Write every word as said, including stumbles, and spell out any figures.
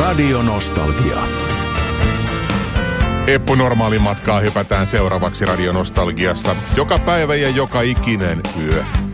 Radio Nostalgia. Eppu Normaalin matkaa hypätään seuraavaksi Radio Nostalgiassa. Joka päivä ja joka ikinen yö.